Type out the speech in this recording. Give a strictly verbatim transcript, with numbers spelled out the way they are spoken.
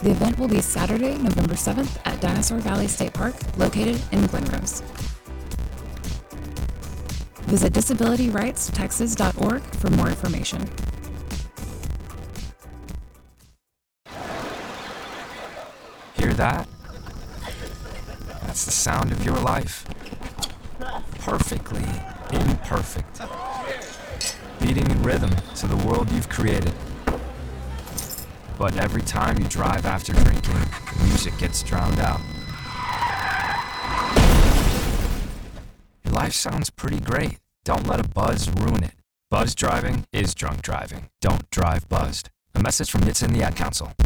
The event will be Saturday, November seventh at Dinosaur Valley State Park, located in Glenrose. Visit disability rights texas dot org for more information. Hear that? That's the sound of your life. Perfectly imperfect. Beating in rhythm to the world you've created. But every time you drive after drinking, the music gets drowned out. Your life sounds pretty great. Don't let a buzz ruin it. Buzz driving is drunk driving. Don't drive buzzed. A message from N H T S A and the Ad Council.